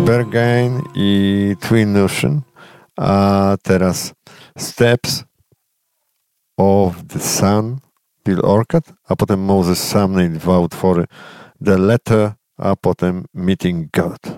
Berghain i Twin Notion, a teraz Steps of the Sun, Bill Orcutt, a potem Moses Sumney, 2 utwory The Letter, a potem Meeting God.